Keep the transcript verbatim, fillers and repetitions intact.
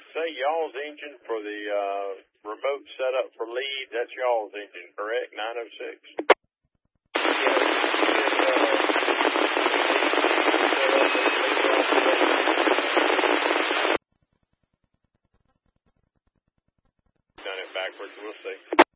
say y'all's engine for the uh, remote setup for lead, that's y'all's engine, correct? nine oh six? Done it backwards, we'll see.